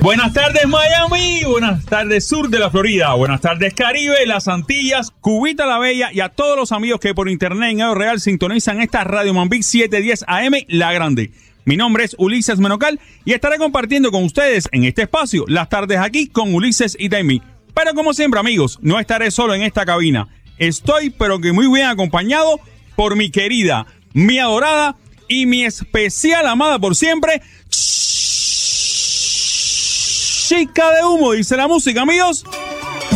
Buenas tardes Miami, buenas tardes sur de la Florida, buenas tardes Caribe, las Antillas, Cubita la Bella y a todos los amigos que por internet en Edo Real sintonizan esta Radio Mambic 710 AM La Grande. Mi nombre es Ulises Menocal y estaré compartiendo con ustedes en este espacio las tardes aquí con Ulises y Taimi. Pero como siempre amigos, no estaré solo en esta cabina. Estoy pero que muy bien acompañado por mi querida, mi adorada y mi especial amada por siempre, Chica de Humo, dice la música, amigos.